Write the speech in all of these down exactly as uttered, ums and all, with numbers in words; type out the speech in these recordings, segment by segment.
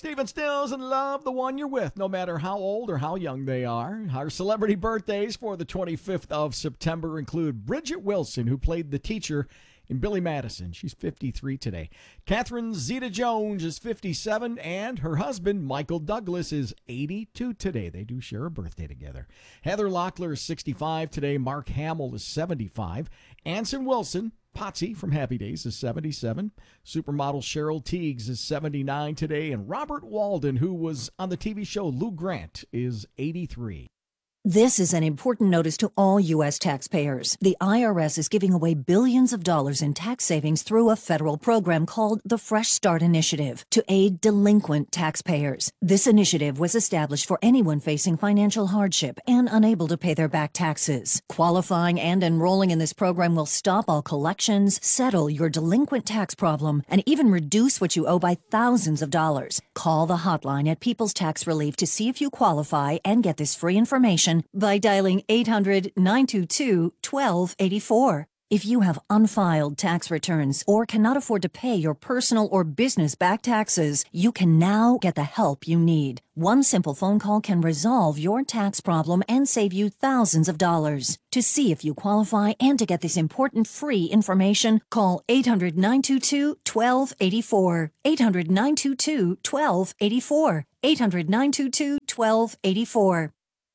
Stephen Stills and love the one you're with, no matter how old or how young they are. Our celebrity birthdays for the twenty-fifth of September include Bridget Wilson, who played the teacher in Billy Madison. She's fifty-three today. Catherine Zeta-Jones is fifty-seven, and her husband, Michael Douglas, is eighty-two today. They do share a birthday together. Heather Locklear is sixty-five today. Mark Hamill is seventy-five. Anson Wilson, Potsy from Happy Days, is seventy-seven. Supermodel Cheryl Tiegs is seventy-nine today. And Robert Walden, who was on the T V show Lou Grant, is eighty-three. This is an important notice to all U S taxpayers. The I R S is giving away billions of dollars in tax savings through a federal program called the Fresh Start Initiative to aid delinquent taxpayers. This initiative was established for anyone facing financial hardship and unable to pay their back taxes. Qualifying and enrolling in this program will stop all collections, settle your delinquent tax problem, and even reduce what you owe by thousands of dollars. Call the hotline at People's Tax Relief to see if you qualify and get this free information by dialing eight hundred, nine two two, one two eight four. If you have unfiled tax returns or cannot afford to pay your personal or business back taxes, you can now get the help you need. One simple phone call can resolve your tax problem and save you thousands of dollars. To see if you qualify and to get this important free information, call eight hundred, nine two two, one two eight four. eight hundred, nine two two, one two eight four. eight hundred, nine two two, one two eight four.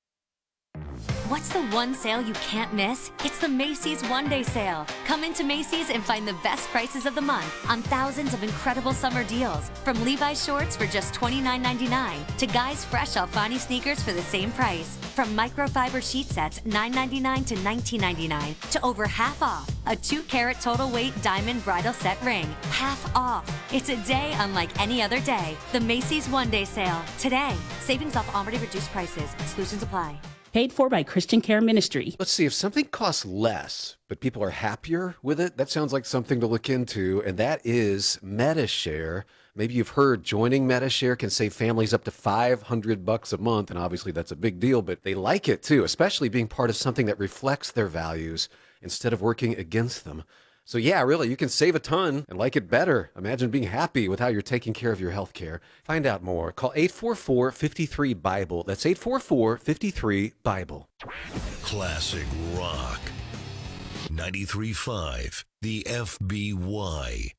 What's the one sale you can't miss? It's the Macy's One Day Sale. Come into Macy's and find the best prices of the month on thousands of incredible summer deals. From Levi's shorts for just twenty-nine ninety-nine to guys fresh Alfani sneakers for the same price. From microfiber sheet sets nine ninety-nine to nineteen ninety-nine to over half off. A two carat total weight diamond bridal set ring. Half off. It's a day unlike any other day. The Macy's One Day Sale. Today. Savings off already reduced prices. Exclusions apply. Paid for by Christian Care Ministry. Let's see, if something costs less, but people are happier with it, that sounds like something to look into, and that is Medi-Share. Maybe you've heard joining Medi-Share can save families up to five hundred bucks a month, and obviously that's a big deal, but they like it too, especially being part of something that reflects their values instead of working against them. So yeah, really, you can save a ton and like it better. Imagine being happy with how you're taking care of your health care. Find out more. Call eight four four, five three, BIBLE. That's eight four four, five three, BIBLE. Classic Rock. ninety-three point five, the F B Y.